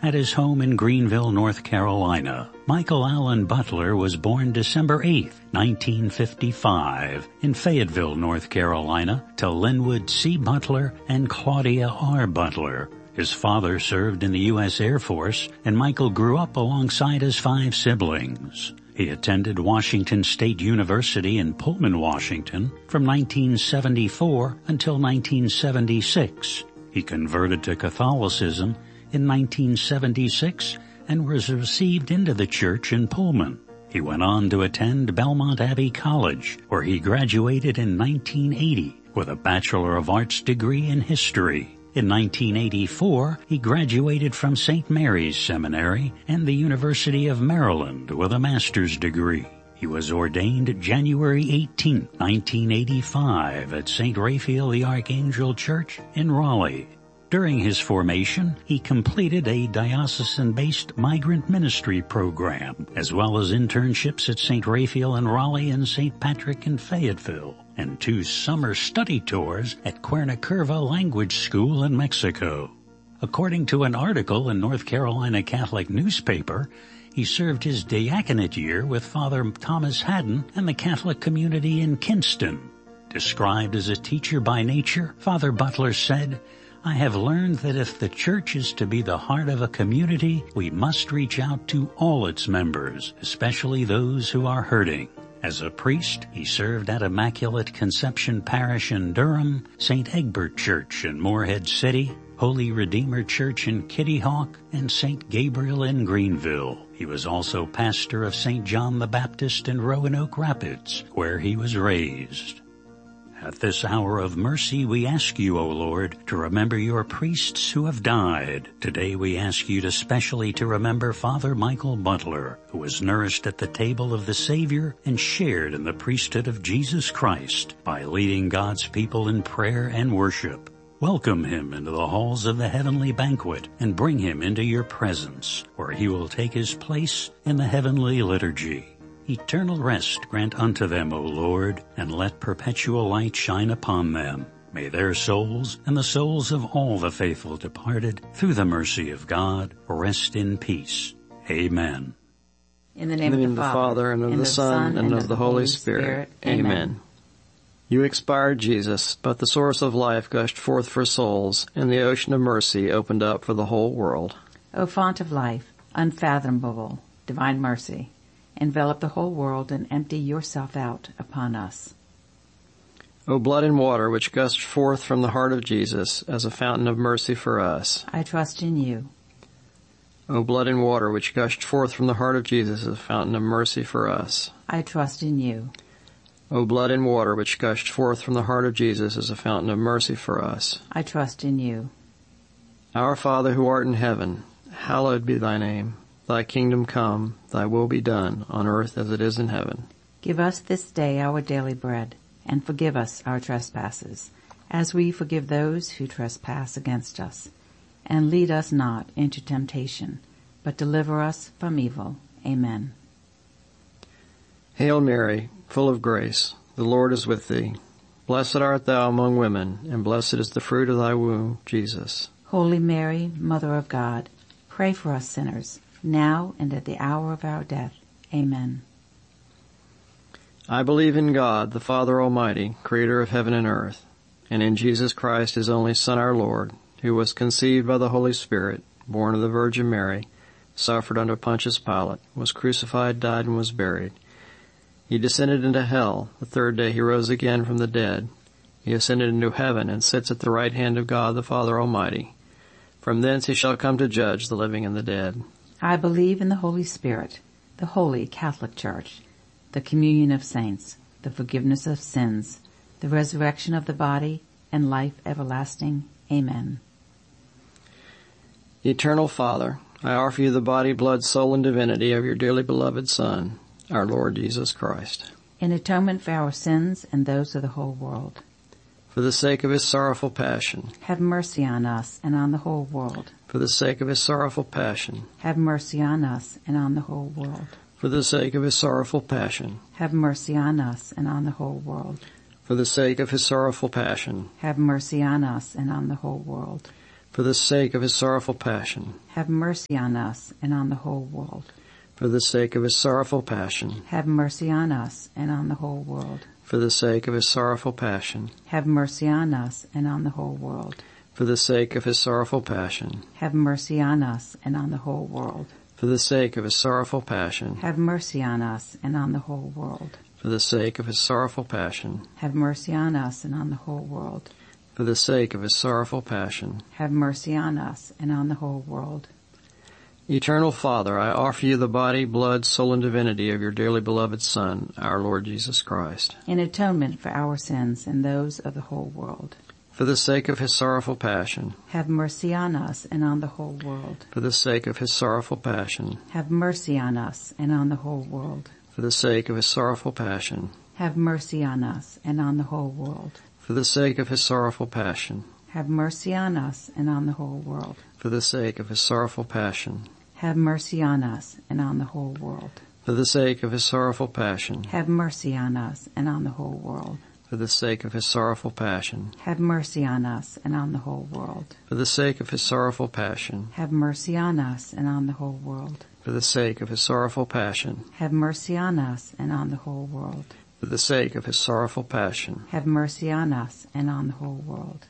at his home in Greenville, North Carolina. Michael Allen Butler was born December 8, 1955, in Fayetteville, North Carolina, to Linwood C. Butler and Claudia R. Butler. His father served in the U.S. Air Force, and Michael grew up alongside his 5 siblings. He attended Washington State University in Pullman, Washington, from 1974 until 1976. He converted to Catholicism in 1976 and was received into the church in Pullman. He went on to attend Belmont Abbey College, where he graduated in 1980 with a Bachelor of Arts degree in history. In 1984, he graduated from St. Mary's Seminary and the University of Maryland with a master's degree. He was ordained January 18, 1985 at St. Raphael the Archangel Church in Raleigh. During his formation, he completed a diocesan-based migrant ministry program, as well as internships at St. Raphael in Raleigh and St. Patrick in Fayetteville, and 2 summer study tours at Cuernavaca Language School in Mexico. According to an article in North Carolina Catholic newspaper, he served his diaconate year with Father Thomas Haddon and the Catholic community in Kinston. Described as a teacher by nature, Father Butler said, "I have learned that if the church is to be the heart of a community, we must reach out to all its members, especially those who are hurting." As a priest, he served at Immaculate Conception Parish in Durham, St. Egbert Church in Morehead City, Holy Redeemer Church in Kitty Hawk, and St. Gabriel in Greenville. He was also pastor of St. John the Baptist in Roanoke Rapids, where he was raised. At this hour of mercy, we ask you, O Lord, to remember your priests who have died. Today we ask you especially to remember Father Michael Butler, who was nourished at the table of the Savior and shared in the priesthood of Jesus Christ by leading God's people in prayer and worship. Welcome him into the halls of the heavenly banquet and bring him into your presence, where he will take his place in the heavenly liturgy. Eternal rest grant unto them, O Lord, and let perpetual light shine upon them. May their souls and the souls of all the faithful departed, through the mercy of God, rest in peace. Amen. In the name of the Father, and of the Son, and of the Holy Spirit. Amen. You expired, Jesus, but the source of life gushed forth for souls, and the ocean of mercy opened up for the whole world. O font of life, unfathomable, divine mercy, envelop the whole world and empty yourself out upon us. O blood and water which gushed forth from the heart of Jesus as a fountain of mercy for us, I trust in you. O blood and water which gushed forth from the heart of Jesus as a fountain of mercy for us, I trust in you. O blood and water which gushed forth from the heart of Jesus as a fountain of mercy for us, I trust in you. Our Father who art in heaven, hallowed be thy name. Thy kingdom come, thy will be done, on earth as it is in heaven. Give us this day our daily bread, and forgive us our trespasses, as we forgive those who trespass against us. And lead us not into temptation, but deliver us from evil. Amen. Hail Mary, full of grace, the Lord is with thee. Blessed art thou among women, and blessed is the fruit of thy womb, Jesus. Holy Mary, Mother of God, pray for us sinners, now and at the hour of our death. Amen. I believe in God, the Father Almighty, creator of heaven and earth, and in Jesus Christ, his only Son, our Lord, who was conceived by the Holy Spirit, born of the Virgin Mary, suffered under Pontius Pilate, was crucified, died, and was buried. He descended into hell. The 3rd day he rose again from the dead. He ascended into heaven and sits at the right hand of God, the Father Almighty. From thence he shall come to judge the living and the dead. I believe in the Holy Spirit, the Holy Catholic Church, the communion of saints, the forgiveness of sins, the resurrection of the body, and life everlasting. Amen. Eternal Father, I offer you the body, blood, soul, and divinity of your dearly beloved Son, our Lord Jesus Christ. In atonement for our sins and those of the whole world. For the sake of his sorrowful passion. Have mercy on us and on the whole world. For the sake of his sorrowful passion. Have mercy on us and on the whole world. For the sake of his sorrowful passion. Have mercy on us and on the whole world. For the sake of his sorrowful passion. Have mercy on us and on the whole world. For the sake of his sorrowful passion. Have mercy on us and on the whole world. For the sake of his sorrowful passion. Have mercy on us and on the whole world. For the sake of his sorrowful passion. Have mercy on us and on the whole world. For the sake of his sorrowful passion. Have mercy on us and on the whole world. For the sake of his sorrowful passion. Have mercy on us and on the whole world. For the sake of his sorrowful passion. Have mercy on us and on the whole world. For the sake of his sorrowful passion. Have mercy on us and on the whole world. Eternal Father, I offer you the body, blood, soul, and divinity of your dearly beloved Son, our Lord Jesus Christ. In atonement for our sins and those of the whole world. For the sake of his sorrowful passion. Have mercy on us and on the whole world. For the sake of his sorrowful passion. Have mercy on us and on the whole world. For the sake of his sorrowful passion. Have mercy on us and on the whole world. For the sake of his sorrowful passion. Have mercy on us and on the whole world. For the sake of his sorrowful passion. Have mercy on us and on the whole world. For the sake of his sorrowful passion. Have mercy on us and on the whole world. For the sake of his sorrowful passion. Have mercy on us and on the whole world. For the sake of his sorrowful passion. Have mercy on us and on the whole world. For the sake of his sorrowful passion. Have mercy on us and on the whole world. For the sake of his sorrowful passion. Have mercy on us and on the whole world.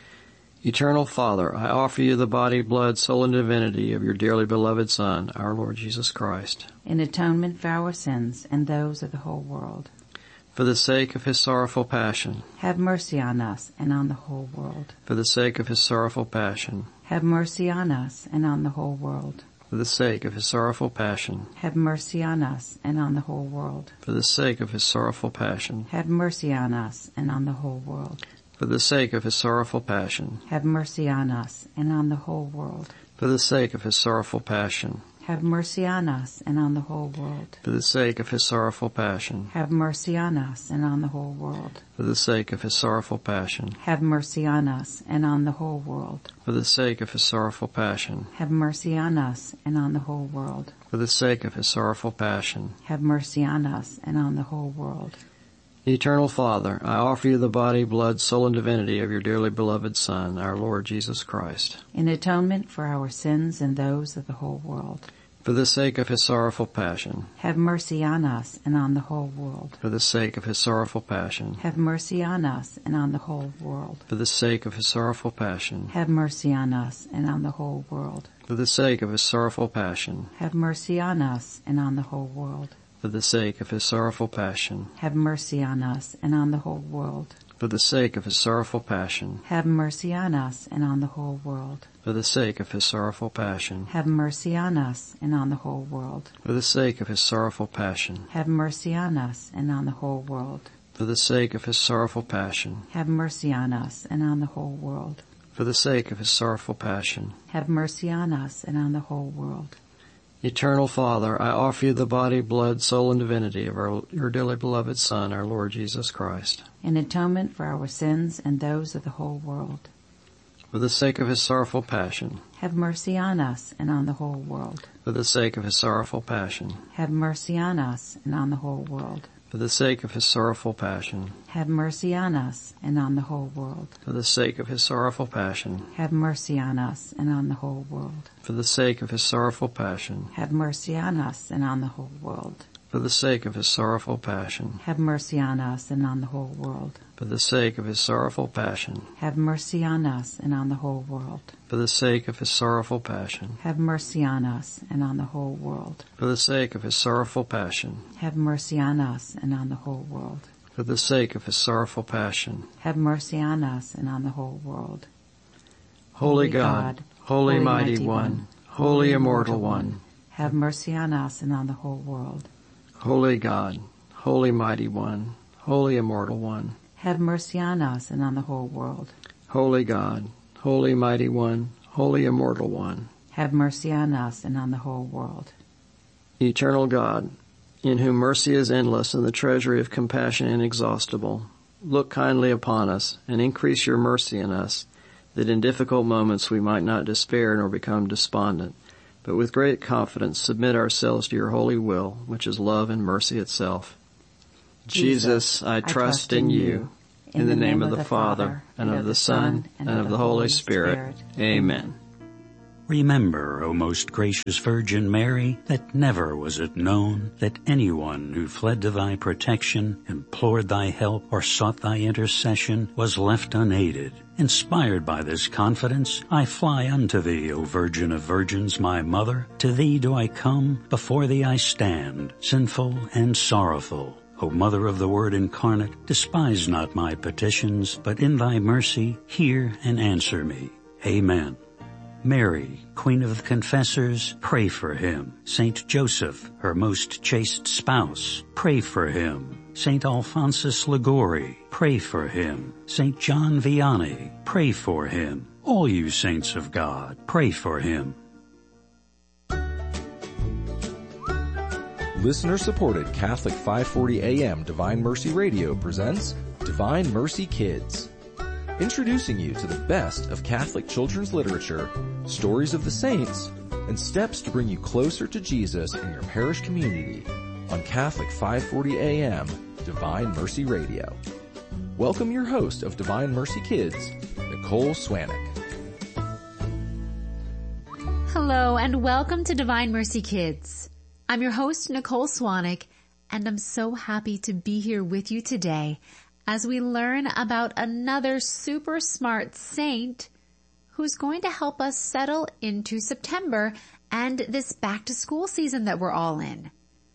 Eternal Father, I offer you the body, blood, soul, and divinity of your dearly beloved Son, our Lord Jesus Christ. In atonement for our sins and those of the whole world. For the sake of his sorrowful passion. Have mercy on us and on the whole world. For the sake of his sorrowful passion. Have mercy on us and on the whole world. For the sake of his sorrowful passion. Have mercy on us and on the whole world. For the sake of his sorrowful passion. Have mercy on us and on the whole world. For the sake of his sorrowful passion. Have mercy on us and on the whole world. For the sake of his sorrowful passion. Have mercy on us and on the whole world. For the sake of his sorrowful passion. Have mercy on us and on the whole world. For the sake of his sorrowful passion. Have mercy on us and on the whole world. For the sake of his sorrowful passion. Have mercy on us and on the whole world. For the sake of his sorrowful passion. Have mercy on us and on the whole world. Eternal Father, I offer you the body, blood, soul, and divinity of your dearly beloved Son, our Lord Jesus Christ. In atonement for our sins and those of the whole world. For the sake of his sorrowful passion. Have mercy on us and on the whole world. For the sake of his sorrowful passion. Have mercy on us and on the whole world. For the sake of his sorrowful passion. Have mercy on us and on the whole world. For the sake of his sorrowful passion. Have mercy on us and on the whole world. For the sake of his sorrowful passion. Have mercy on us and on the whole world. For the sake of his sorrowful passion. Have mercy on us and on the whole world. For the sake of his sorrowful passion. Have mercy on us and on the whole world. For the sake of his sorrowful passion. Have mercy on us and on the whole world. For the sake of his sorrowful passion. Have mercy on us and on the whole world. For the sake of his sorrowful passion. Have mercy on us and on the whole world. Eternal Father, I offer you the body, blood, soul, and divinity of your dearly beloved Son, our Lord Jesus Christ. In atonement for our sins and those of the whole world. For the sake of his sorrowful passion. Have mercy on us and on the whole world. For the sake of his sorrowful passion. Have mercy on us and on the whole world. For the sake of his sorrowful passion. Have mercy on us and on the whole world. For the sake of his sorrowful passion. Have mercy on us and on the whole world. For the sake of his sorrowful passion. Have mercy on us and on the whole world. For the sake of his sorrowful passion. Have mercy on us and on the whole world. For the sake of his sorrowful passion. Have mercy on us and on the whole world. For the sake of his sorrowful passion. Have mercy on us and on the whole world. For the sake of his sorrowful passion. Have mercy on us and on the whole world. For the sake of his sorrowful passion. Have mercy on us and on the whole world. Holy God, Holy Mighty One, Holy Immortal One, have mercy on us and on the whole world. Holy God, Holy Mighty One, Holy Immortal One, have mercy on us and on the whole world. Holy God, Holy Mighty One, Holy Immortal One, have mercy on us and on the whole world. Eternal God, in whom mercy is endless and the treasury of compassion inexhaustible, look kindly upon us and increase your mercy in us, that in difficult moments we might not despair nor become despondent, but with great confidence submit ourselves to your holy will, which is love and mercy itself. Jesus, I trust in you. In the name of the Father, and of the Son, and of the Holy Spirit. Amen. Remember, O most gracious Virgin Mary, that never was it known that anyone who fled to thy protection, implored thy help, or sought thy intercession was left unaided. Inspired by this confidence, I fly unto thee, O Virgin of Virgins, my Mother. To thee do I come, before thee I stand, sinful and sorrowful. O Mother of the Word incarnate, despise not my petitions, but in thy mercy hear and answer me. Amen. Mary, Queen of Confessors, pray for him. Saint Joseph, her most chaste spouse, pray for him. Saint Alphonsus Liguori, pray for him. Saint John Vianney, pray for him. All you saints of God, pray for him. Listener-supported Catholic 540 AM Divine Mercy Radio presents Divine Mercy Kids. Introducing you to the best of Catholic children's literature, stories of the saints, and steps to bring you closer to Jesus in your parish community on Catholic 540 AM Divine Mercy Radio. Welcome your host of Divine Mercy Kids, Nicole Swanick. Hello and welcome to Divine Mercy Kids. I'm your host, Nicole Swanick, and I'm so happy to be here with you today as we learn about another super smart saint who's going to help us settle into September and this back to school season that we're all in.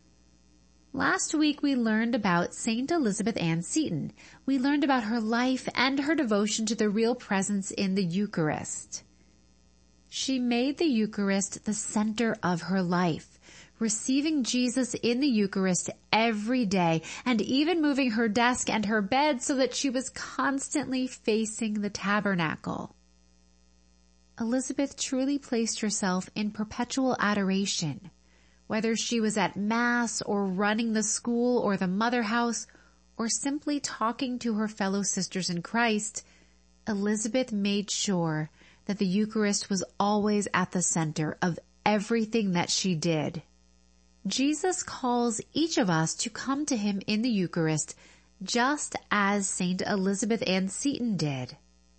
Last week we learned about Saint Elizabeth Ann Seton. We learned about her life and her devotion to the real presence in the Eucharist. She made the Eucharist the center of her life, receiving Jesus in the Eucharist every day, and even moving her desk and her bed so that she was constantly facing the tabernacle. Elizabeth truly placed herself in perpetual adoration. Whether she was at Mass or running the school or the mother house or simply talking to her fellow sisters in Christ, Elizabeth made sure that the Eucharist was always at the center of everything that she did. Jesus calls each of us to come to him in the Eucharist just as Saint Elizabeth Ann Seton did.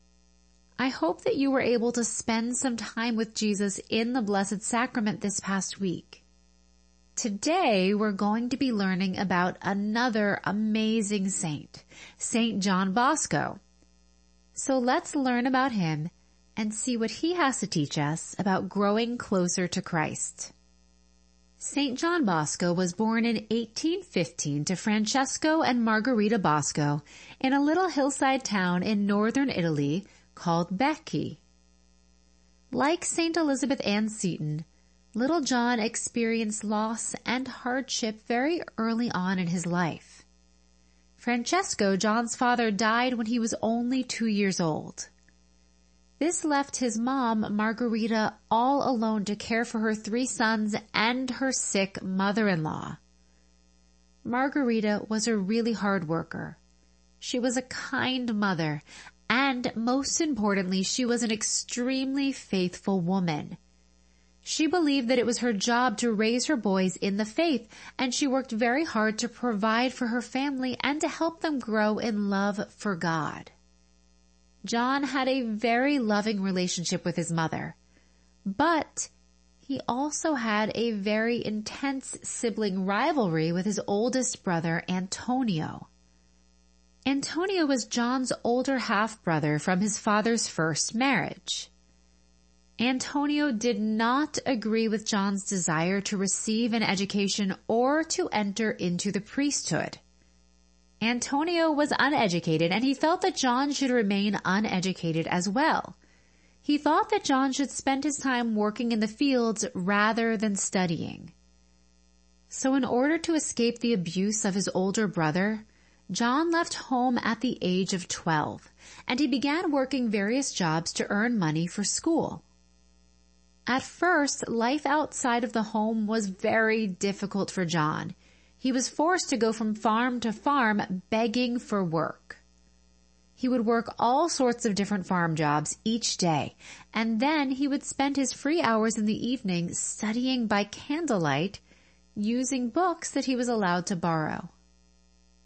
I hope that you were able to spend some time with Jesus in the Blessed Sacrament this past week. Today we're going to be learning about another amazing saint, Saint John Bosco. So let's learn about him and see what he has to teach us about growing closer to Christ. Saint John Bosco was born in 1815 to Francesco and Margherita Bosco in a little hillside town in northern Italy called Becchi. Like Saint Elizabeth Ann Seton, little John experienced loss and hardship very early on in his life. Francesco, John's father, died when he was only 2 years old. This left his mom, Margherita, all alone to care for her 3 sons and her sick mother-in-law. Margherita was a really hard worker. She was a kind mother, and most importantly, she was an extremely faithful woman. She believed that it was her job to raise her boys in the faith, and she worked very hard to provide for her family and to help them grow in love for God. John had a very loving relationship with his mother, but he also had a very intense sibling rivalry with his oldest brother, Antonio. Antonio was John's older half-brother from his father's first marriage. Antonio did not agree with John's desire to receive an education or to enter into the priesthood. Antonio was uneducated, and he felt that John should remain uneducated as well. He thought that John should spend his time working in the fields rather than studying. So in order to escape the abuse of his older brother, John left home at the age of 12, and he began working various jobs to earn money for school. At first, life outside of the home was very difficult for John. He was forced to go from farm to farm begging for work. He would work all sorts of different farm jobs each day, and then he would spend his free hours in the evening studying by candlelight, using books that he was allowed to borrow.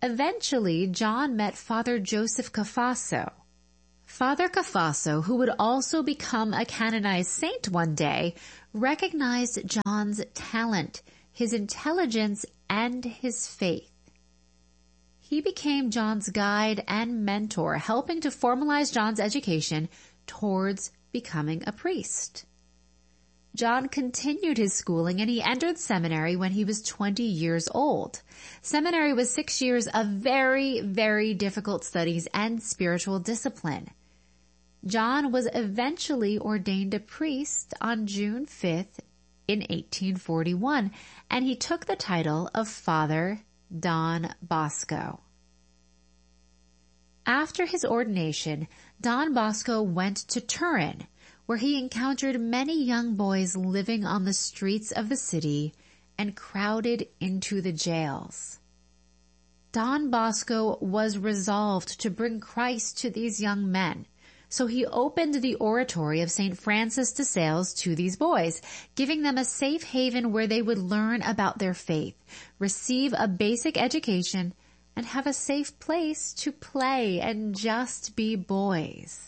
Eventually, John met Father Joseph Cafasso. Father Cafasso, who would also become a canonized saint one day, recognized John's talent, his intelligence, and his faith. He became John's guide and mentor, helping to formalize John's education towards becoming a priest. John continued his schooling and he entered seminary when he was 20 years old. Seminary was 6 years of very, very difficult studies and spiritual discipline. John was eventually ordained a priest on June 5th in 1841, and he took the title of Father Don Bosco. After his ordination, Don Bosco went to Turin, where he encountered many young boys living on the streets of the city and crowded into the jails. Don Bosco was resolved to bring Christ to these young men, so he opened the oratory of St. Francis de Sales to these boys, giving them a safe haven where they would learn about their faith, receive a basic education, and have a safe place to play and just be boys.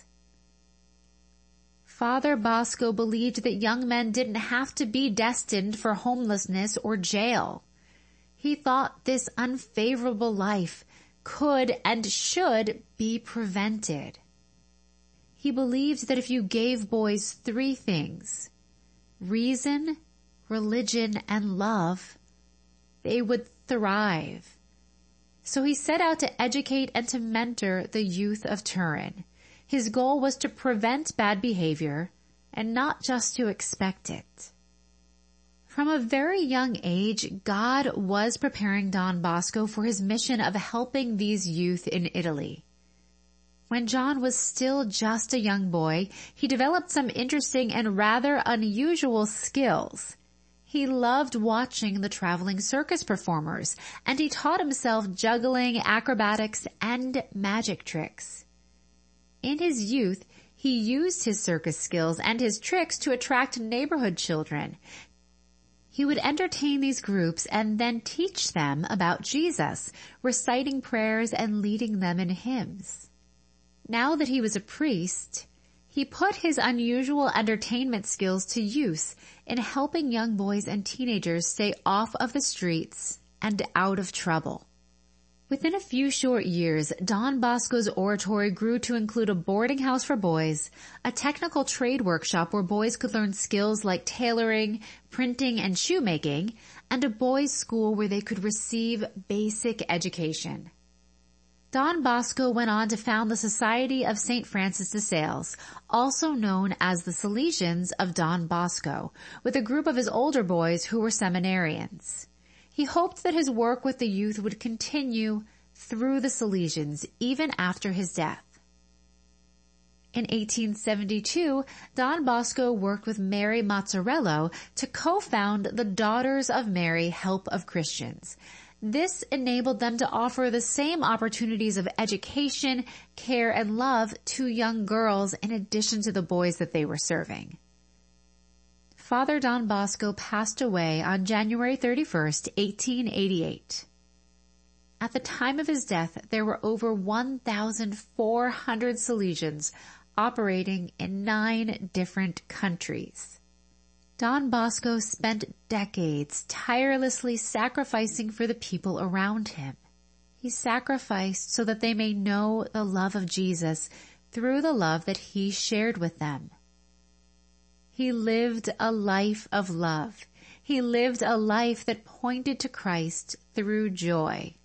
Father Bosco believed that young men didn't have to be destined for homelessness or jail. He thought this unfavorable life could and should be prevented. He believed that if you gave boys 3 things, reason, religion, and love, they would thrive. So he set out to educate and to mentor the youth of Turin. His goal was to prevent bad behavior and not just to expect it. From a very young age, God was preparing Don Bosco for his mission of helping these youth in Italy. When John was still just a young boy, he developed some interesting and rather unusual skills. He loved watching the traveling circus performers, and he taught himself juggling, acrobatics, and magic tricks. In his youth, he used his circus skills and his tricks to attract neighborhood children. He would entertain these groups and then teach them about Jesus, reciting prayers and leading them in hymns. Now that he was a priest, he put his unusual entertainment skills to use in helping young boys and teenagers stay off of the streets and out of trouble. Within a few short years, Don Bosco's oratory grew to include a boarding house for boys, a technical trade workshop where boys could learn skills like tailoring, printing, and shoemaking, and a boys' school where they could receive basic education. Don Bosco went on to found the Society of St. Francis de Sales, also known as the Salesians of Don Bosco, with a group of his older boys who were seminarians. He hoped that his work with the youth would continue through the Salesians even after his death. In 1872, Don Bosco worked with Mary Mazzarello to co-found the Daughters of Mary Help of Christians. This enabled them to offer the same opportunities of education, care, and love to young girls in addition to the boys that they were serving. Father Don Bosco passed away on January 31st, 1888. At the time of his death, there were over 1,400 Salesians operating in 9 different countries. Don Bosco spent decades tirelessly sacrificing for the people around him. He sacrificed so that they may know the love of Jesus through the love that he shared with them. He lived a life of love. He lived a life that pointed to Christ through joy.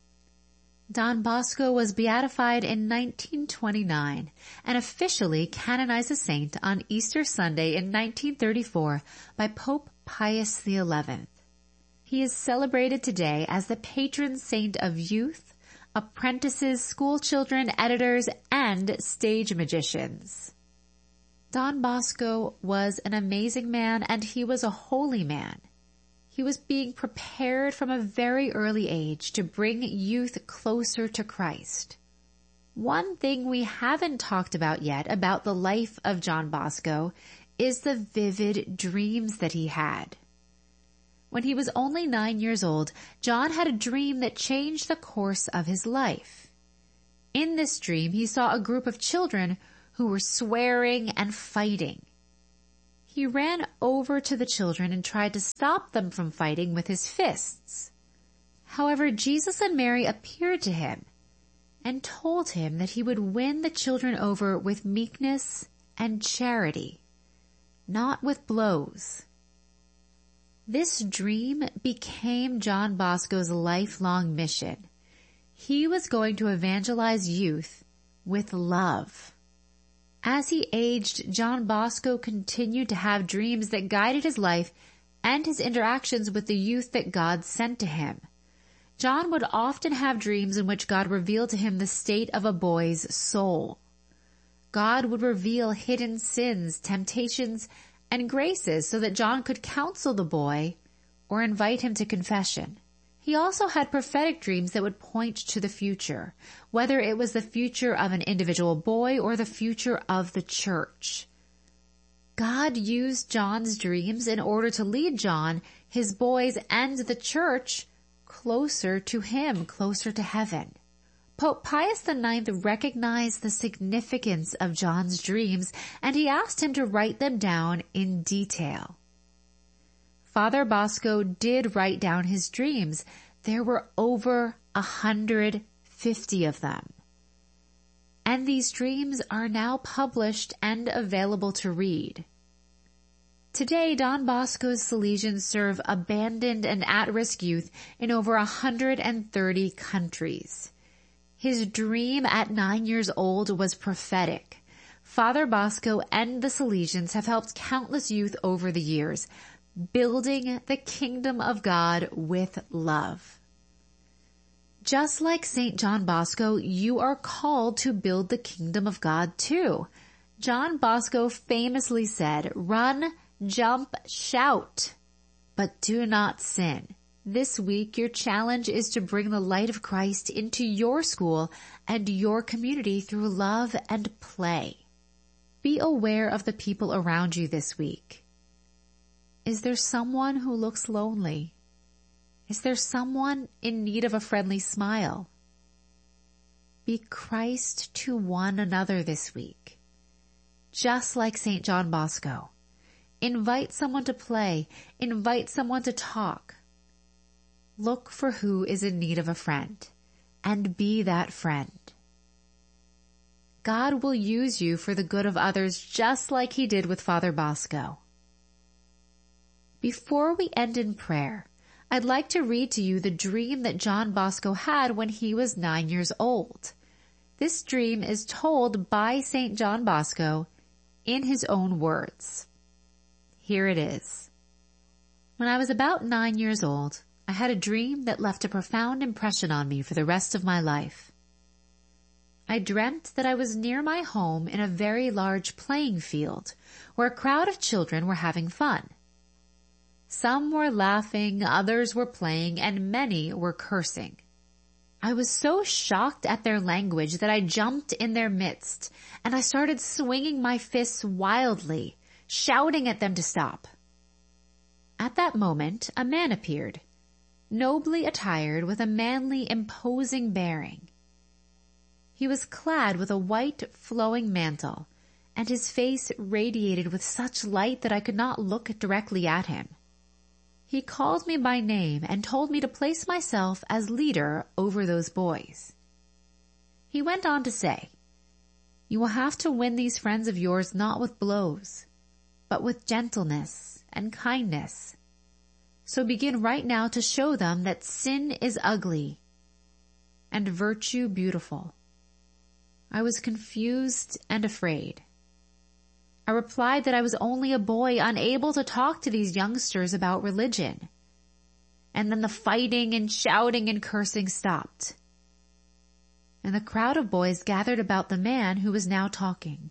Don Bosco was beatified in 1929 and officially canonized a saint on Easter Sunday in 1934 by Pope Pius XI. He is celebrated today as the patron saint of youth, apprentices, schoolchildren, editors, and stage magicians. Don Bosco was an amazing man and he was a holy man. He was being prepared from a very early age to bring youth closer to Christ. One thing we haven't talked about yet about the life of John Bosco is the vivid dreams that he had. When he was only 9 years old, John had a dream that changed the course of his life. In this dream, he saw a group of children who were swearing and fighting. He ran over to the children and tried to stop them from fighting with his fists. However, Jesus and Mary appeared to him and told him that he would win the children over with meekness and charity, not with blows. This dream became John Bosco's lifelong mission. He was going to evangelize youth with love. As he aged, John Bosco continued to have dreams that guided his life and his interactions with the youth that God sent to him. John would often have dreams in which God revealed to him the state of a boy's soul. God would reveal hidden sins, temptations, and graces so that John could counsel the boy or invite him to confession. He also had prophetic dreams that would point to the future, whether it was the future of an individual boy or the future of the church. God used John's dreams in order to lead John, his boys, and the church closer to him, closer to heaven. Pope Pius IX recognized the significance of John's dreams, and he asked him to write them down in detail. Father Bosco did write down his dreams. There were over 150 of them. And these dreams are now published and available to read. Today, Don Bosco's Salesians serve abandoned and at-risk youth in over 130 countries. His dream at 9 years old was prophetic. Father Bosco and the Salesians have helped countless youth over the years, building the kingdom of God with love. Just like St. John Bosco, you are called to build the kingdom of God too. John Bosco famously said, "Run, jump, shout, but do not sin." This week, your challenge is to bring the light of Christ into your school and your community through love and play. Be aware of the people around you this week. Is there someone who looks lonely? Is there someone in need of a friendly smile? Be Christ to one another this week. Just like St. John Bosco. Invite someone to play. Invite someone to talk. Look for who is in need of a friend, and be that friend. God will use you for the good of others just like he did with Father Bosco. Before we end in prayer, I'd like to read to you the dream that John Bosco had when he was 9 years old. This dream is told by St. John Bosco in his own words. Here it is. When I was about 9 years old, I had a dream that left a profound impression on me for the rest of my life. I dreamt that I was near my home in a very large playing field where a crowd of children were having fun. Some were laughing, others were playing, and many were cursing. I was so shocked at their language that I jumped in their midst, and I started swinging my fists wildly, shouting at them to stop. At that moment, a man appeared, nobly attired with a manly, imposing bearing. He was clad with a white, flowing mantle, and his face radiated with such light that I could not look directly at him. He called me by name and told me to place myself as leader over those boys. He went on to say, "You will have to win these friends of yours not with blows, but with gentleness and kindness. So begin right now to show them that sin is ugly and virtue beautiful." I was confused and afraid. I replied that I was only a boy unable to talk to these youngsters about religion. And then the fighting and shouting and cursing stopped. And the crowd of boys gathered about the man who was now talking.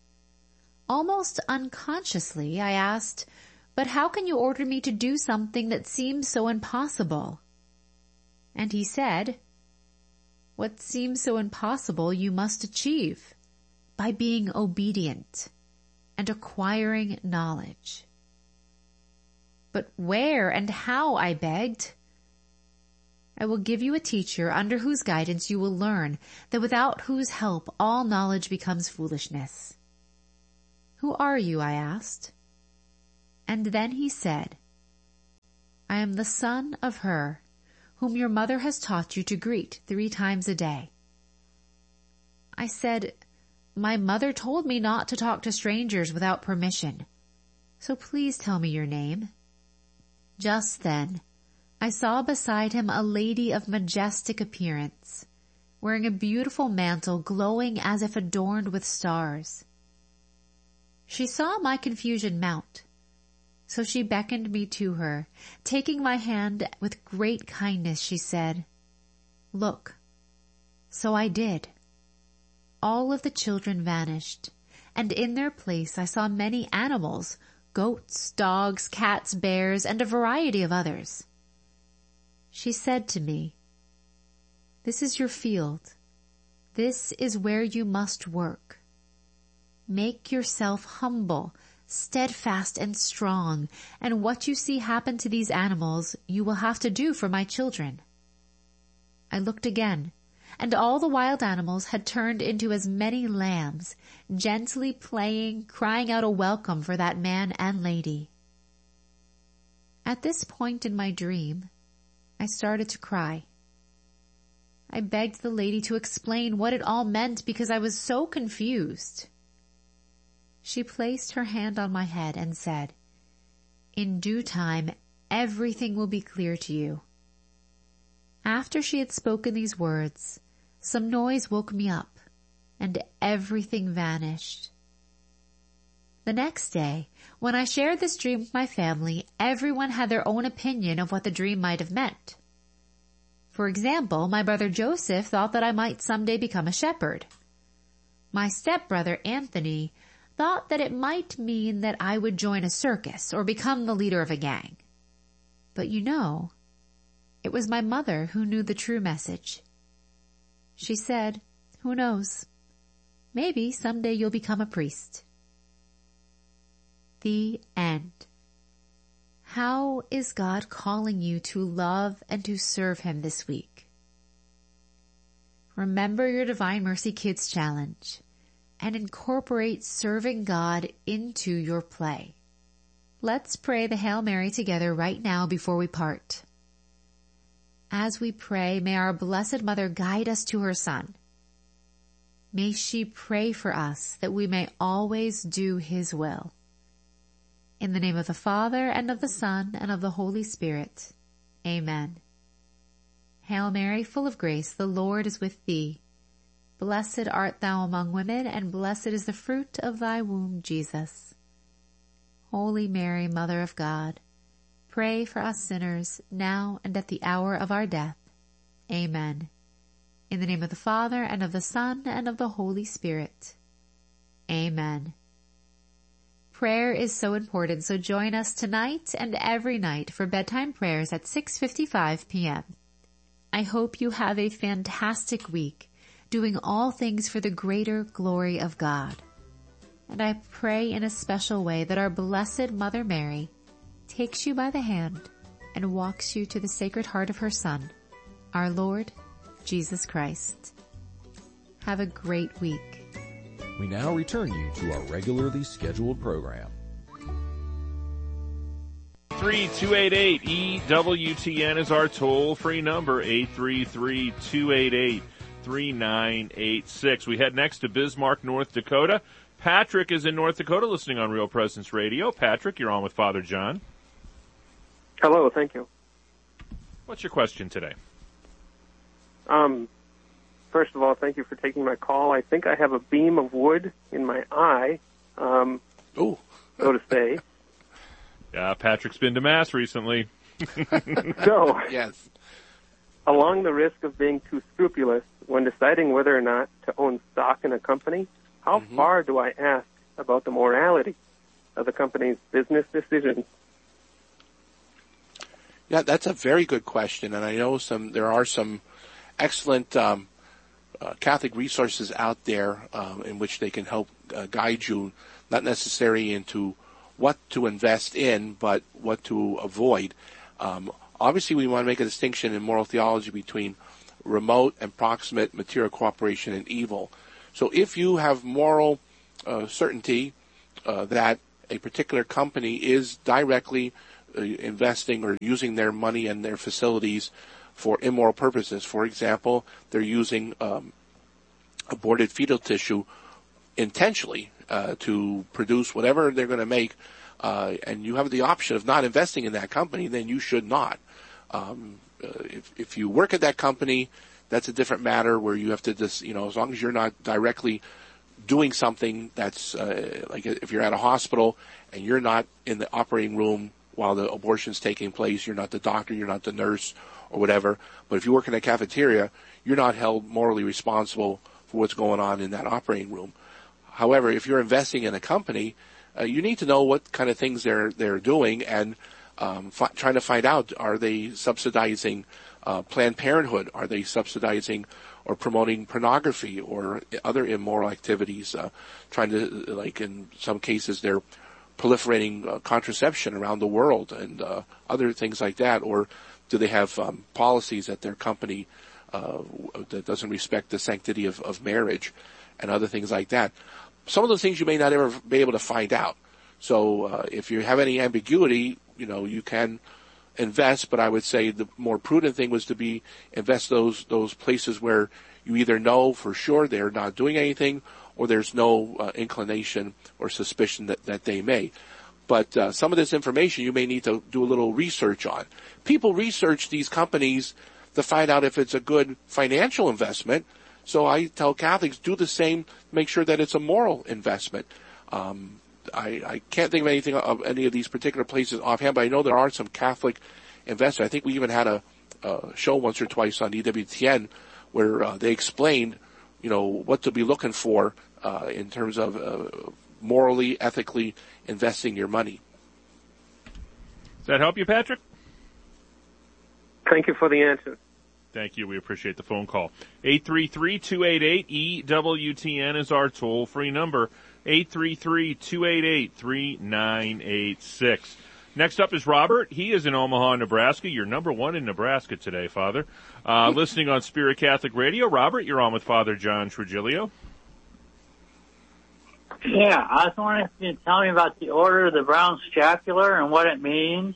Almost unconsciously, I asked, "But how can you order me to do something that seems so impossible?" And he said, "What seems so impossible you must achieve by being obedient and acquiring knowledge." But where and how? I begged. I will give you a teacher under whose guidance you will learn that without whose help all knowledge becomes foolishness. Who are you? I asked. And then he said, I am the son of her whom your mother has taught you to greet 3 times a day. I said, my mother told me not to talk to strangers without permission, so please tell me your name. Just then, I saw beside him a lady of majestic appearance, wearing a beautiful mantle glowing as if adorned with stars. She saw my confusion mount, so she beckoned me to her. Taking my hand with great kindness, she said, Look. So I did. All of the children vanished, and in their place I saw many animals, goats, dogs, cats, bears, and a variety of others. She said to me, This is your field. This is where you must work. Make yourself humble, steadfast, and strong, and what you see happen to these animals you will have to do for my children. I looked again, and all the wild animals had turned into as many lambs, gently playing, crying out a welcome for that man and lady. At this point in my dream, I started to cry. I begged the lady to explain what it all meant because I was so confused. She placed her hand on my head and said, In due time, everything will be clear to you. After she had spoken these words, some noise woke me up, and everything vanished. The next day, when I shared this dream with my family, everyone had their own opinion of what the dream might have meant. For example, my brother Joseph thought that I might someday become a shepherd. My stepbrother Anthony thought that it might mean that I would join a circus or become the leader of a gang. But it was my mother who knew the true message. She said, Who knows? Maybe someday you'll become a priest. The end. How is God calling you to love and to serve Him this week? Remember your Divine Mercy Kids Challenge and incorporate serving God into your play. Let's pray the Hail Mary together right now before we part. As we pray, may our Blessed Mother guide us to her Son. May she pray for us that we may always do His will. In the name of the Father, and of the Son, and of the Holy Spirit. Amen. Hail Mary, full of grace, the Lord is with thee. Blessed art thou among women, and blessed is the fruit of thy womb, Jesus. Holy Mary, Mother of God, pray for us sinners, now and at the hour of our death. Amen. In the name of the Father, and of the Son, and of the Holy Spirit. Amen. Prayer is so important, so join us tonight and every night for bedtime prayers at 6:55 p.m. I hope you have a fantastic week, doing all things for the greater glory of God. And I pray in a special way that our Blessed Mother Mary takes you by the hand and walks you to the Sacred Heart of her Son, our Lord Jesus Christ. Have a great week. We now return you to our regularly scheduled program. 3288-EWTN is our toll-free number, 833-288-3986. We head next to Bismarck, North Dakota. Patrick is in North Dakota listening on Real Presence Radio. Patrick, you're on with Father John. Hello, thank you. What's your question today? First of all, thank you for taking my call. I think I have a beam of wood in my eye, so to say. Yeah, Patrick's been to Mass recently. So, yes. Along the risk of being too scrupulous, when deciding whether or not to own stock in a company, how far do I ask about the morality of the company's business decisions? Yeah, that's a very good question, and I know there are some excellent Catholic resources out there in which they can help guide you, not necessarily into what to invest in, but what to avoid. Obviously, we want to make a distinction in moral theology between remote and proximate material cooperation and evil. So if you have moral certainty that a particular company is directly investing or using their money and their facilities for immoral purposes, for example, they're using aborted fetal tissue intentionally to produce whatever they're going to make, and you have the option of not investing in that company, then you should not. If you work at that company, that's a different matter where you have to just, as long as you're not directly doing something that's like if you're at a hospital and you're not in the operating room while the abortion's taking place, you're not the doctor, you're not the nurse or whatever. But if you work in a cafeteria, you're not held morally responsible for what's going on in that operating room. However, if you're investing in a company, you need to know what kind of things they're doing and trying to find out, are they subsidizing Planned Parenthood? Are they subsidizing or promoting pornography or other immoral activities? Trying to, like in some cases, they're proliferating contraception around the world and other things like that. Or do they have policies at their company that doesn't respect the sanctity of marriage and other things like that? Some of those things you may not ever be able to find out. So if you have any ambiguity, you can invest, but I would say the more prudent thing was to invest those places where you either know for sure they're not doing anything or there's no inclination or suspicion that they may. But some of this information you may need to do a little research on. People research these companies to find out if it's a good financial investment. So I tell Catholics, do the same, make sure that it's a moral investment. I can't think of anything of any of these particular places offhand, but I know there are some Catholic investors. I think we even had a show once or twice on EWTN where they explained, what to be looking for in terms of morally, ethically investing your money. Does that help you, Patrick? Thank you for the answer. Thank you. We appreciate the phone call. 833-288-EWTN is our toll-free number. 833-288-3986. Next up is Robert. He is in Omaha, Nebraska. You're number one in Nebraska today, Father. Listening on Spirit Catholic Radio. Robert, you're on with Father John Trujillo. Yeah, I was wondering if you could tell me about the Order of the Brown Scapular and what it means.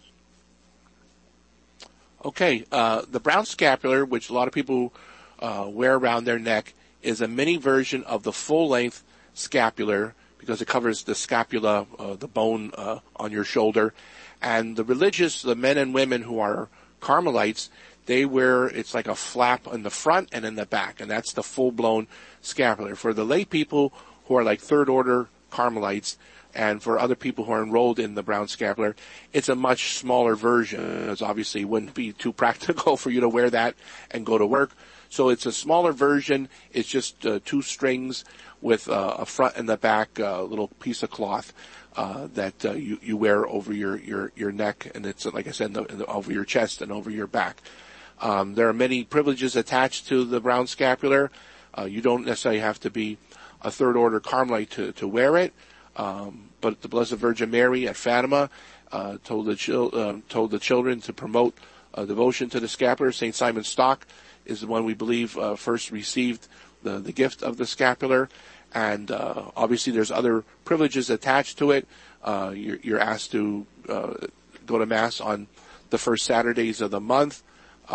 Okay, the brown scapular, which a lot of people wear around their neck, is a mini version of the full-length scapular because it covers the scapula, the bone on your shoulder. And the religious, the men and women who are Carmelites, they wear, it's like a flap in the front and in the back, and that's the full-blown scapular. For the lay people who are like third-order Carmelites, and for other people who are enrolled in the brown scapular, it's a much smaller version, as obviously it wouldn't be too practical for you to wear that and go to work. So it's a smaller version. It's just 2 strings with a front and the back little piece of cloth that you wear over your neck, and it's, like I said, over your chest and over your back. There are many privileges attached to the brown scapular. You don't necessarily have to be a third-order Carmelite to wear it. But the Blessed Virgin Mary at Fatima told the children to promote devotion to the scapular. St. Simon Stock is the one we believe first received the gift of the scapular, and obviously there's other privileges attached to it. You're asked to go to Mass on the first Saturdays of the month,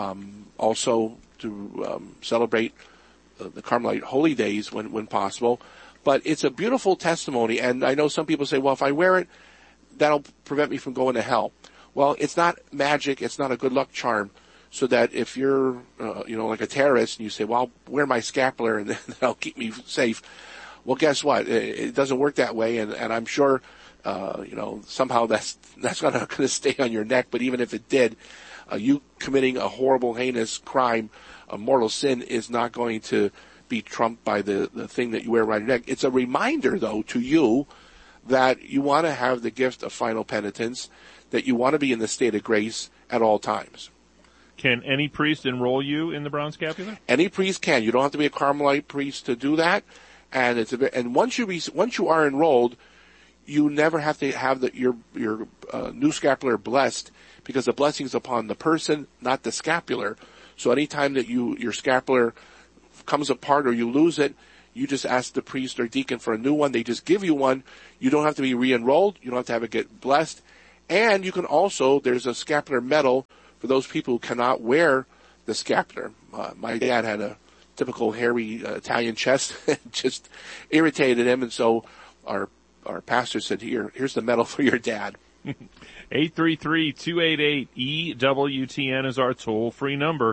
also to celebrate the Carmelite holy days when possible. But it's a beautiful testimony, and I know some people say, well, if I wear it, that'll prevent me from going to hell. Well, it's not magic. It's not a good luck charm, so that if you're, like a terrorist, and you say, well, I'll wear my scapular and that'll keep me safe. Well, guess what? It doesn't work that way, and I'm sure, somehow that's not going to stay on your neck, but even if it did, you committing a horrible, heinous crime, a mortal sin, is not going to be trumped by the thing that you wear around your neck. It's a reminder, though, to you that you want to have the gift of final penitence, that you want to be in the state of grace at all times. Can any priest enroll you in the brown scapular? Any priest can. You don't have to be a Carmelite priest to do that. And once you are enrolled, you never have to have your new scapular blessed, because the blessing is upon the person, not the scapular. So anytime that your scapular comes apart or you lose it, you just ask the priest or deacon for a new one. They just give you one. You don't have to be re-enrolled. You don't have to have it get blessed. And you can also, there's a scapular medal for those people who cannot wear the scapular. My dad had a typical hairy Italian chest. It just irritated him, and so our pastor said, here's the medal for your dad. 833-288-EWTN is our toll-free number,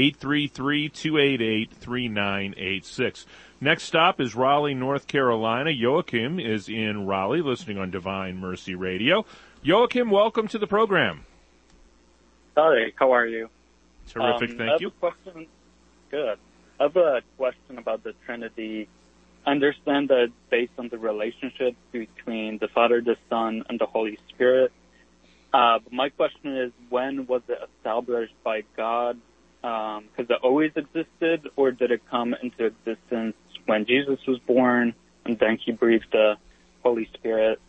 833-288-3986. Next stop is Raleigh, North Carolina. Joachim is in Raleigh, listening on Divine Mercy Radio. Joachim, welcome to the program. Hi, how are you? Terrific, thank you. Good. I have a question about the Trinity. I understand that it's based on the relationship between the Father, the Son, and the Holy Spirit. But my question is, when was it established by God? Because it always existed, or did it come into existence when Jesus was born, and then he breathed the Holy Spirit?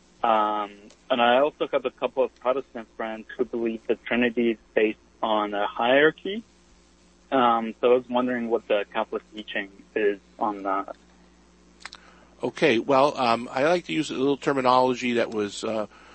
And I also have a couple of Protestant friends who believe the Trinity is based on a hierarchy. So I was wondering what the Catholic teaching is on that. Okay, well, I like to use a little terminology that was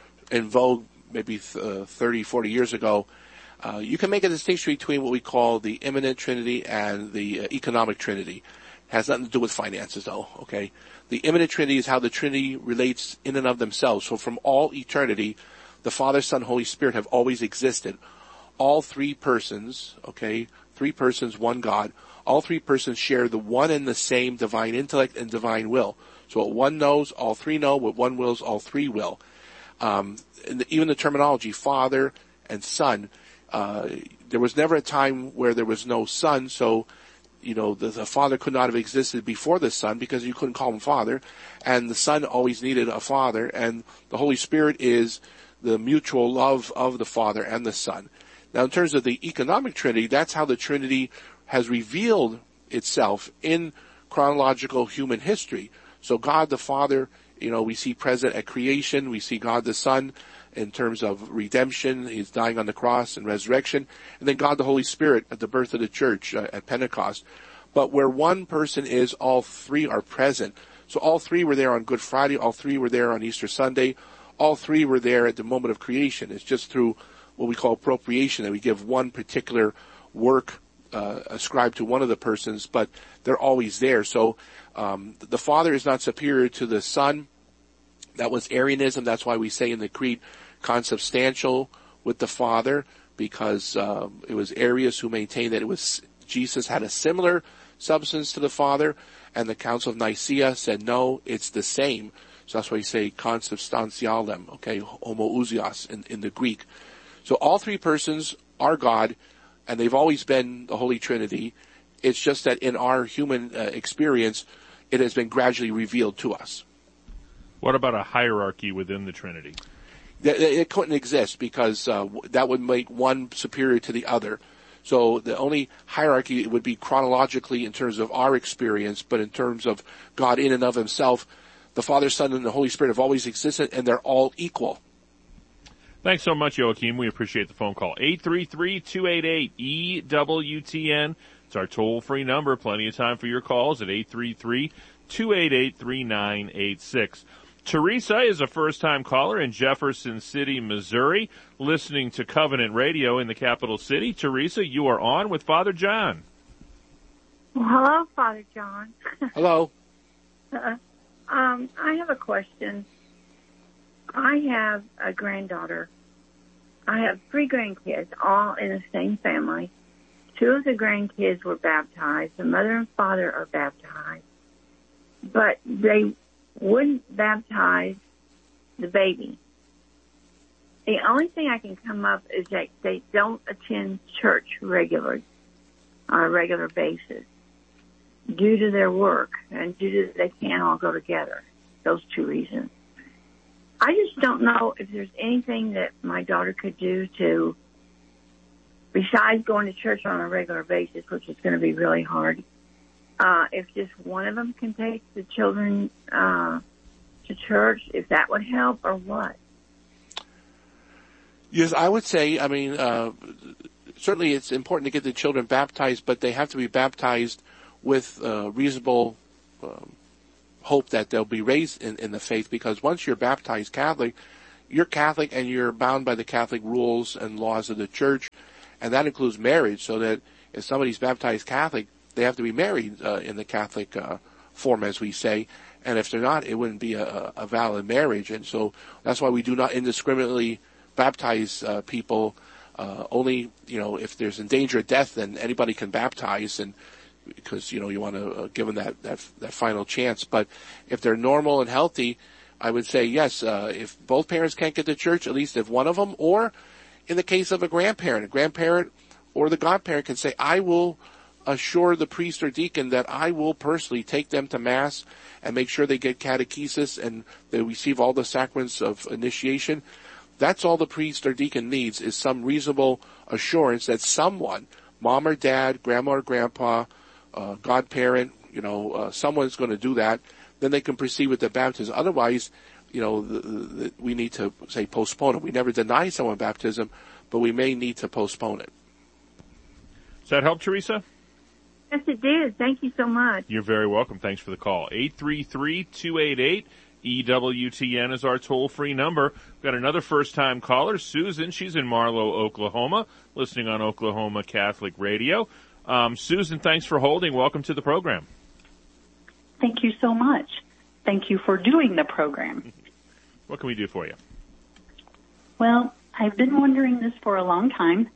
in vogue maybe 30, 40 years ago. You can make a distinction between what we call the immanent Trinity and the economic Trinity. It has nothing to do with finances, though, okay? The immanent Trinity is how the Trinity relates in and of themselves. So from all eternity, the Father, Son, Holy Spirit have always existed. All three persons, okay, 3 persons, one God, all 3 persons share the one and the same divine intellect and divine will. So what one knows, all 3 know. What one wills, all 3 will. And even the terminology, Father and Son, there was never a time where there was no Son, so the Father could not have existed before the Son because you couldn't call him Father, and the Son always needed a Father, and the Holy Spirit is the mutual love of the Father and the Son. Now, in terms of the economic Trinity, that's how the Trinity has revealed itself in chronological human history. So God the Father, we see present at creation. We see God the Son in terms of redemption. He's dying on the cross and resurrection. And then God the Holy Spirit at the birth of the church at Pentecost. But where one person is, all 3 are present. So all 3 were there on Good Friday. All 3 were there on Easter Sunday. All 3 were there at the moment of creation. It's just through what we call appropriation that we give one particular work ascribed to one of the persons, but they're always there. So the Father is not superior to the Son. That was Arianism. That's why we say in the Creed, consubstantial with the Father, because it was Arius who maintained that it was Jesus had a similar substance to the Father, and the Council of Nicaea said no, it's the same. So that's why we say consubstantialem, okay, homoousios in the Greek. So all 3 persons are God, and they've always been the Holy Trinity. It's just that in our human experience, it has been gradually revealed to us. What about a hierarchy within the Trinity? It couldn't exist because that would make one superior to the other. So the only hierarchy would be chronologically in terms of our experience, but in terms of God in and of himself, the Father, Son, and the Holy Spirit have always existed, and they're all equal. Thanks so much, Joachim. We appreciate the phone call. 833-288-EWTN. It's our toll-free number. Plenty of time for your calls at 833-288-3986. Teresa is a first-time caller in Jefferson City, Missouri, listening to Covenant Radio in the capital city. Teresa, you are on with Father John. Well, hello, Father John. Hello. I have a question. I have a granddaughter. I have 3 grandkids, all in the same family. 2 of the grandkids were baptized. The mother and father are baptized. But they wouldn't baptize the baby. The only thing I can come up is that they don't attend church regularly, on a regular basis, due to their work and due to they can't all go together. Those 2 reasons. I just don't know if there's anything that my daughter could do to, besides going to church on a regular basis, which is going to be really hard, if just one of them can take the children to church, if that would help or what? Yes, I would say, certainly it's important to get the children baptized, but they have to be baptized with reasonable hope that they'll be raised in the faith, because once you're baptized Catholic, you're Catholic and you're bound by the Catholic rules and laws of the church, and that includes marriage, so that if somebody's baptized Catholic, they have to be married in the Catholic form, as we say, and if they're not, it wouldn't be a valid marriage. And so that's why we do not indiscriminately baptize people. Only, if there's in danger of death, then anybody can baptize, and because, you want to give them that final chance. But if they're normal and healthy, I would say yes, if both parents can't get to church, at least if one of them, or in the case of a grandparent or the godparent can say, I will assure the priest or deacon that I will personally take them to Mass and make sure they get catechesis and they receive all the sacraments of initiation. That's all the priest or deacon needs, is some reasonable assurance that someone, mom or dad, grandma or grandpa, godparent, someone's going to do that. Then they can proceed with the baptism. Otherwise, we need to, say, postpone it. We never deny someone baptism, but we may need to postpone it. Does that help, Teresa? Yes, it did. Thank you so much. You're very welcome. Thanks for the call. 833-288-EWTN is our toll-free number. We've got another first-time caller, Susan. She's in Marlow, Oklahoma, listening on Oklahoma Catholic Radio. Susan, thanks for holding. Welcome to the program. Thank you so much. Thank you for doing the program. What can we do for you? Well, I've been wondering this for a long time.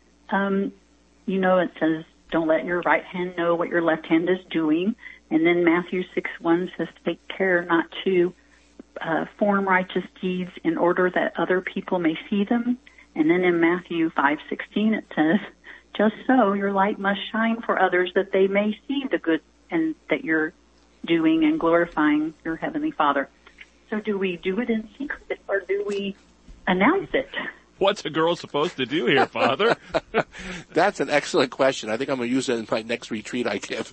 It says, don't let your right hand know what your left hand is doing. And then Matthew 6:1 says, take care not to form righteous deeds in order that other people may see them. And then in Matthew 5:16 it says, just so your light must shine for others that they may see the good and that you're doing and glorifying your Heavenly Father. So do we do it in secret or do we announce it? What's a girl supposed to do here, Father? That's an excellent question. I think I'm going to use it in my next retreat I give.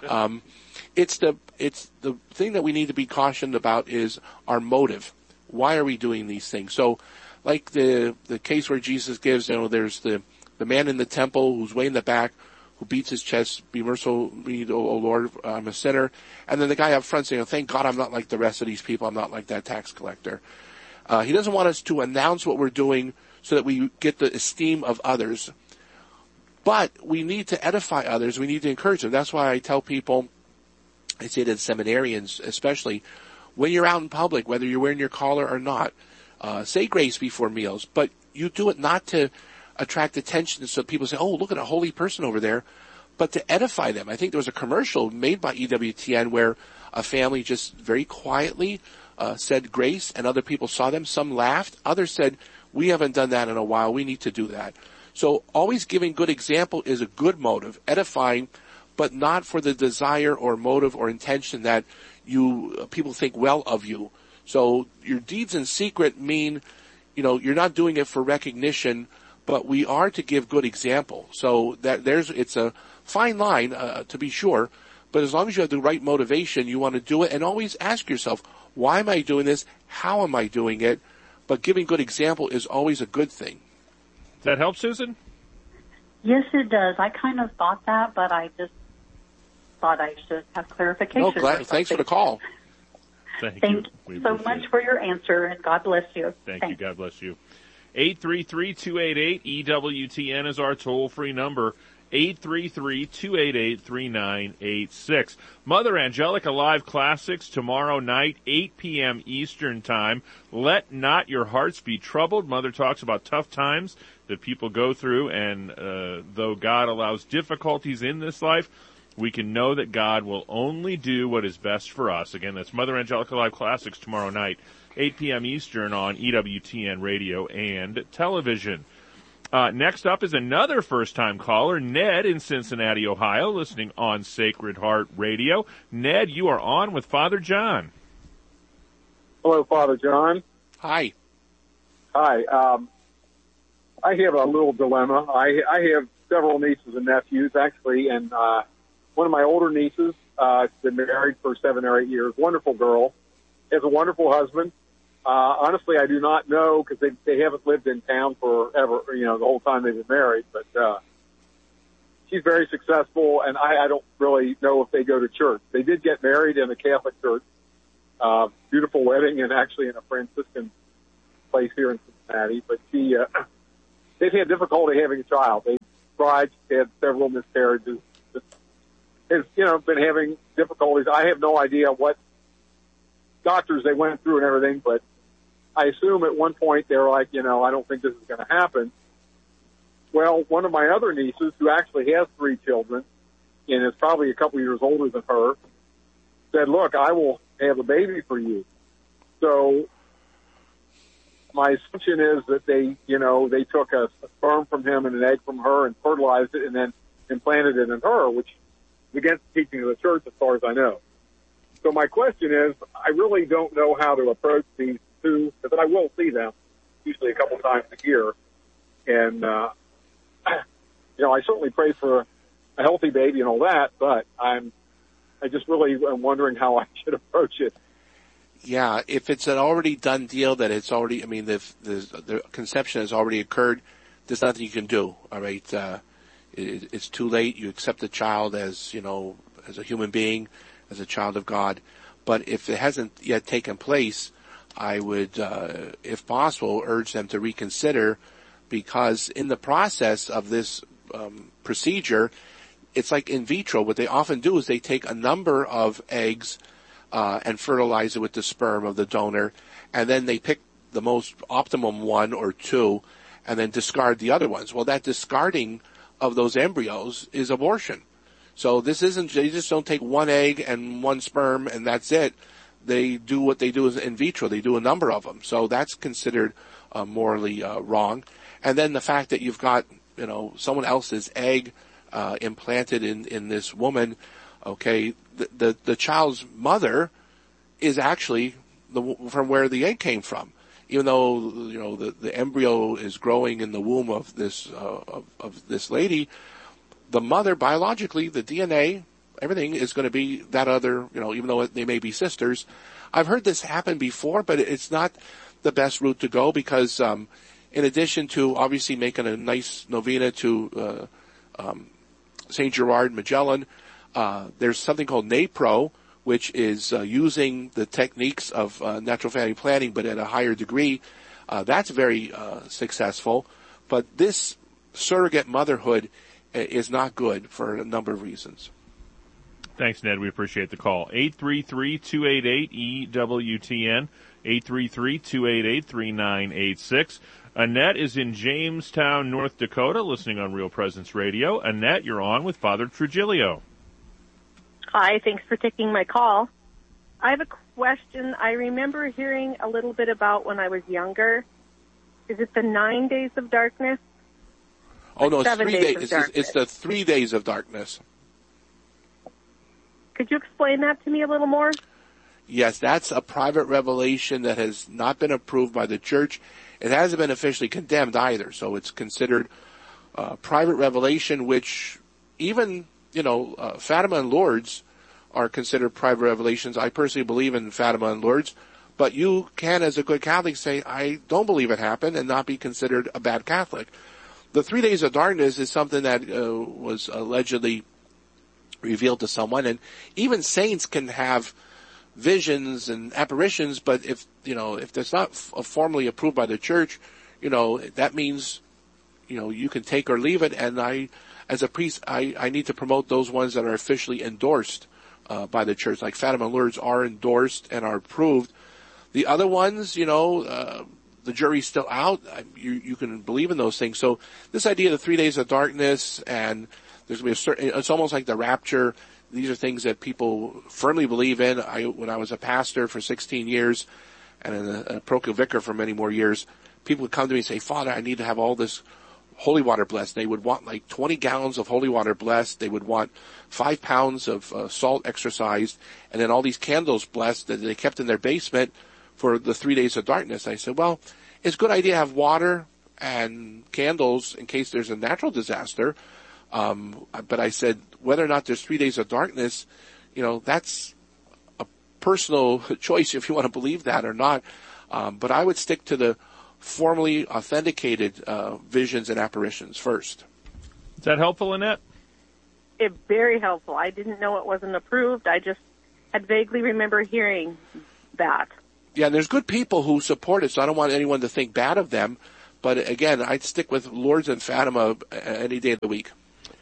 It's the thing that we need to be cautioned about is our motive. Why are we doing these things? So, like the case where Jesus gives, there's the man in the temple who's way in the back, who beats his chest, be merciful to me, O Lord, I'm a sinner. And then the guy up front saying, thank God I'm not like the rest of these people. I'm not like that tax collector. He doesn't want us to announce what we're doing so that we get the esteem of others. But we need to edify others. We need to encourage them. That's why I tell people, I say to the seminarians especially, when you're out in public, whether you're wearing your collar or not, say grace before meals. But you do it not to attract attention so people say, oh, look at a holy person over there, but to edify them. I think there was a commercial made by EWTN where a family just very quietly said grace and other people saw them. Some laughed. Others said, we haven't done that in a while. We need to do that. So always giving good example is a good motive, edifying, but not for the desire or motive or intention that people think well of you. So your deeds in secret mean, you're not doing it for recognition, but we are to give good example. So that it's a fine line, to be sure, but as long as you have the right motivation, you want to do it, and always ask yourself, why am I doing this? How am I doing it? But giving good example is always a good thing. Does that help, Susan? Yes, it does. I kind of thought that, but I just thought I should have clarification. Thanks for the call. Thank you so much for your answer, and God bless you. Thank you. God bless you. 833-288-EWTN is our toll-free number. 833-288-3986. Mother Angelica Live Classics tomorrow night, 8 p.m. Eastern Time. Let not your hearts be troubled. Mother talks about tough times that people go through, and though God allows difficulties in this life, we can know that God will only do what is best for us. Again, that's Mother Angelica Live Classics tomorrow night, 8 p.m. Eastern on EWTN Radio and Television. Next up is another first-time caller, Ned in Cincinnati, Ohio, listening on Sacred Heart Radio. Ned, you are on with Father John. Hello, Father John. Hi. Hi. I have a little dilemma. I have several nieces and nephews, actually, and one of my older nieces has been married for 7 or 8 years. Wonderful girl. has a wonderful husband. Honestly, I do not know because they haven't lived in town forever, the whole time they've been married. But she's very successful, and I don't really know if they go to church. They did get married in a Catholic church. Beautiful wedding, and actually in a Franciscan place here in Cincinnati. But they've had difficulty having a child. They've tried, had several miscarriages. Has been having difficulties. I have no idea what doctors they went through and everything, but I assume at one point they were like, I don't think this is going to happen. Well, one of my other nieces, who actually has 3 children and is probably a couple years older than her, said, look, I will have a baby for you. So my assumption is that they took a sperm from him and an egg from her and fertilized it and then implanted it in her, which is against the teaching of the church as far as I know. So my question is, I really don't know how to approach these two, but I will see them usually a couple times a year. And, I certainly pray for a healthy baby and all that, but I just really am wondering how I should approach it. Yeah, if it's an already done deal that it's already, the conception has already occurred, there's nothing you can do, all right? It's too late. You accept the child as a human being, as a child of God. But if it hasn't yet taken place, I would, if possible, urge them to reconsider, because in the process of this procedure, it's like in vitro. What they often do is they take a number of eggs and fertilize it with the sperm of the donor, and then they pick the most optimum one or two and then discard the other ones. Well, that discarding of those embryos is abortion. So this isn't, they just don't take one egg and one sperm and that's it. They do what they do is in vitro. They do a number of them. So that's considered morally wrong. And then the fact that you've got, someone else's egg implanted in this woman, okay, the child's mother is actually from where the egg came from. Even though, the embryo is growing in the womb of this lady, the mother, biologically, the DNA, everything is going to be that other, even though they may be sisters. I've heard this happen before, but it's not the best route to go because, in addition to obviously making a nice novena to, St. Gerard Magellan, there's something called NAPRO, which is, using the techniques of, natural family planning, but at a higher degree. That's very, successful. But this surrogate motherhood is not good for a number of reasons. Thanks, Ned. We appreciate the call. 833-288-EWTN, 833-288-3986. Annette is in Jamestown, North Dakota, listening on Real Presence Radio. Annette, you're on with Father Trujillo. Hi, thanks for taking my call. I have a question. I remember hearing a little bit about when I was younger. Is it the 9 days of darkness? Oh, no, it's 7 3 days. days. It's the 3 days of darkness. Could you explain that to me a little more? Yes, that's a private revelation that has not been approved by the church. It hasn't been officially condemned either, so it's considered private revelation, which even, Fatima and Lourdes are considered private revelations. I personally believe in Fatima and Lourdes, but you can, as a good Catholic, say, I don't believe it happened and not be considered a bad Catholic. The 3 days of darkness is something that was allegedly revealed to someone, and even saints can have visions and apparitions, but if that's not formally approved by the church, that means, you can take or leave it, and as a priest, I need to promote those ones that are officially endorsed by the church, like Fatima and Lourdes are endorsed and are approved. The other ones, the jury's still out. You can believe in those things. So this idea of the 3 days of darkness, and there's going to be it's almost like the rapture. These are things that people firmly believe in. When I was a pastor for 16 years and a parochial vicar for many more years, people would come to me and say, Father, I need to have all this holy water blessed. They would want like 20 gallons of holy water blessed. They would want 5 pounds of salt exorcised, and then all these candles blessed that they kept in their basement for the 3 days of darkness. I said, well, it's a good idea to have water and candles in case there's a natural disaster. But I said, whether or not there's 3 days of darkness, that's personal choice if you want to believe that or not. But I would stick to the formally authenticated visions and apparitions first. Is that helpful, Annette? It's very helpful. I didn't know it wasn't approved. I just had vaguely remember hearing that. Yeah, and there's good people who support it, so I don't want anyone to think bad of them. But again, I'd stick with Lourdes and Fatima any day of the week.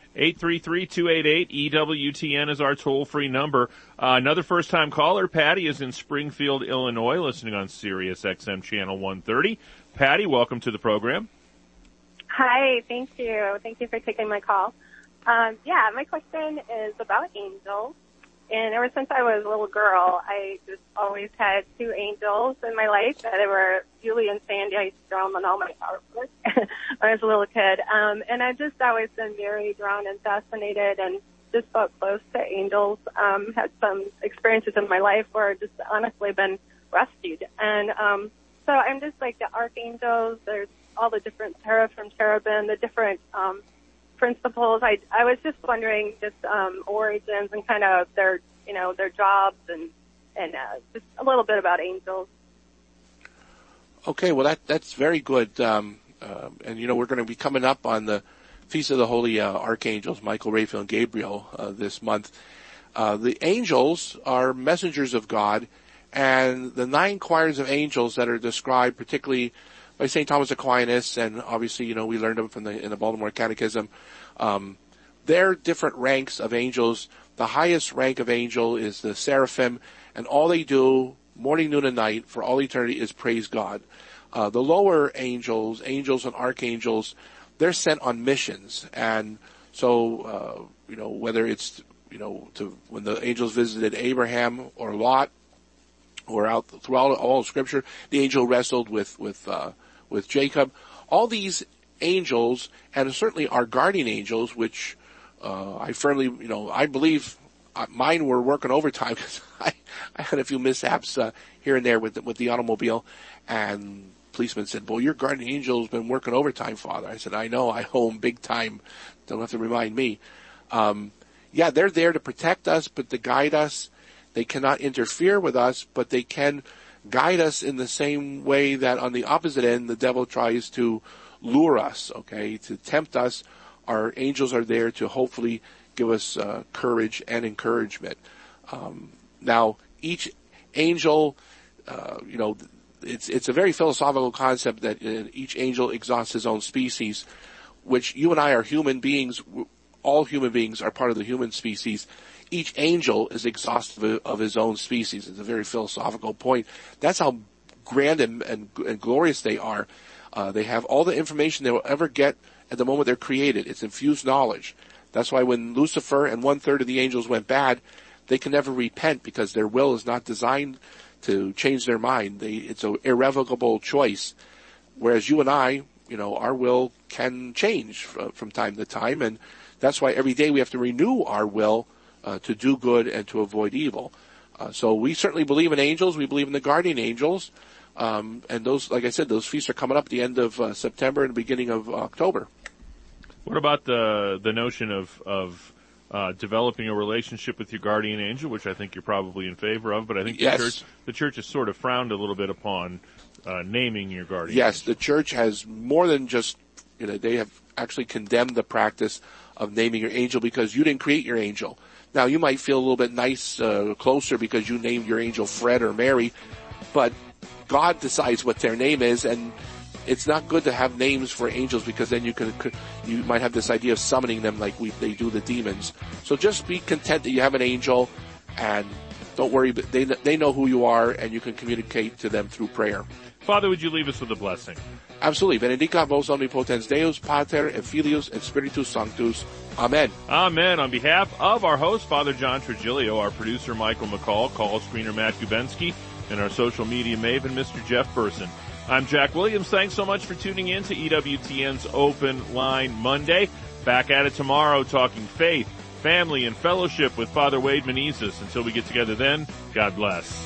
833-288-EWTN is our toll-free number. Another first-time caller, Patty, is in Springfield, Illinois, listening on Sirius XM Channel 130. Patty, welcome to the program. Hi, thank you. Thank you for taking my call. My question is about angels. And ever since I was a little girl, I just always had two angels in my life. They were Julie and Sandy. I used to draw them on all my artwork when I was a little kid. And I've just always been very drawn and fascinated and just felt close to angels. Had some experiences in my life where I've just honestly been rescued. And so I'm just like the archangels. There's all the different seraphim, cherubim, the different principles. I was just wondering just origins and kind of their jobs and just a little bit about angels. Okay, well that's very good. And we're going to be coming up on the Feast of the Holy Archangels, Michael, Raphael, and Gabriel this month. The angels are messengers of God, and the 9 choirs of angels that are described particularly by St. Thomas Aquinas, and obviously, we learned them in the Baltimore Catechism. They're different ranks of angels. The highest rank of angel is the seraphim, and all they do, morning, noon, and night, for all eternity, is praise God. The lower angels and archangels, they're sent on missions, and so, whether it's, when the angels visited Abraham or Lot, or out throughout all of Scripture, the angel wrestled with Jacob. All these angels, and certainly our guardian angels, which I firmly, I believe mine were working overtime because I had a few mishaps here and there with the automobile, and policeman said, "Well, your guardian angel's been working overtime, Father." I said, "I know, I owe him big time. Don't have to remind me." They're there to protect us, but to guide us. They cannot interfere with us, but they can guide us in the same way that on the opposite end, the devil tries to lure us, to tempt us. Our angels are there to hopefully give us courage and encouragement. Now, each angel, it's a very philosophical concept that each angel exhausts his own species, which you and I are human beings. All human beings are part of the human species. Each angel is exhaustive of his own species. It's a very philosophical point. That's how grand and glorious they are. They have all the information they will ever get at the moment they're created. It's infused knowledge. That's why when Lucifer and 1/3 of the angels went bad, they can never repent because their will is not designed to change their mind. It's an irrevocable choice. Whereas you and I, our will can change from time to time, and that's why every day we have to renew our will to do good and to avoid evil. So we certainly believe in angels. We believe in the guardian angels. And those, like I said, those feasts are coming up at the end of September and the beginning of October. What about the notion of developing a relationship with your guardian angel, which I think you're probably in favor of, but I think the church has sort of frowned a little bit upon naming your guardian angel. The church has more than just, they have actually condemned the practice of naming your angel because you didn't create your angel. Now, you might feel a little bit closer because you named your angel Fred or Mary, but God decides what their name is, and it's not good to have names for angels because then you might have this idea of summoning them like they do the demons. So just be content that you have an angel, and don't worry, they know who you are, and you can communicate to them through prayer. Father, would you leave us with a blessing? Absolutely. Benedicat vos omnipotens Deus, Pater, et Filius, et Spiritus Sanctus. Amen. Amen. On behalf of our host, Father John Trigilio, our producer, Michael McCall, call screener, Matt Kubensky, and our social media maven, Mr. Jeff Burson. I'm Jack Williams. Thanks so much for tuning in to EWTN's Open Line Monday. Back at it tomorrow talking faith, family, and fellowship with Father Wade Menezes. Until we get together then, God bless.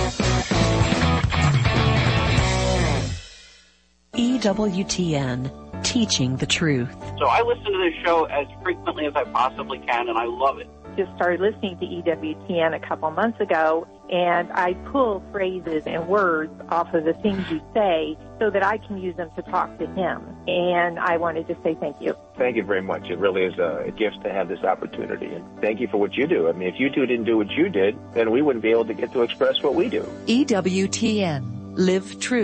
EWTN, teaching the truth. So I listen to this show as frequently as I possibly can, and I love it. Just started listening to EWTN a couple months ago, and I pull phrases and words off of the things you say so that I can use them to talk to him. And I wanted to say thank you. Thank you very much. It really is a gift to have this opportunity. And thank you for what you do. I mean, if you two didn't do what you did, then we wouldn't be able to get to express what we do. EWTN. Live true.